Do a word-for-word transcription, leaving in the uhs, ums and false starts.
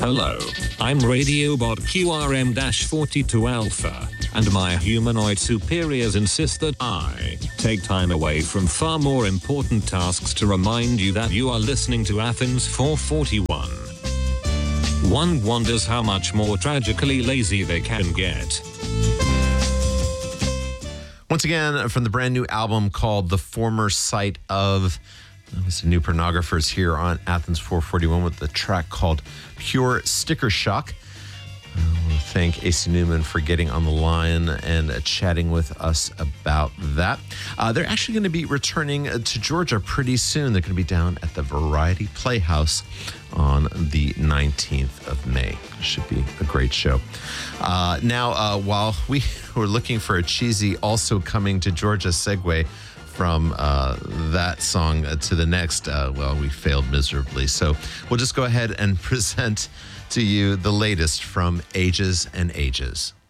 Hello, I'm Radiobot Q R M forty-two Alpha, and my humanoid superiors insist that I take time away from far more important tasks to remind you that you are listening to Athens four forty-one. One wonders how much more tragically lazy they can get. Once again, from the brand new album called The Former Sight of... It's New Pornographers here on Athens four forty-one with the track called Pure Sticker Shock. I want to thank A C Newman for getting on the line and uh, chatting with us about that. Uh, they're actually going to be returning to Georgia pretty soon. They're going to be down at the Variety Playhouse on the nineteenth of May. Should be a great show. Uh, now, uh, while we were looking for a cheesy also coming to Georgia segue from uh, that song to the next, uh, well, we failed miserably. So we'll just go ahead and present to you the latest from Ages and Ages.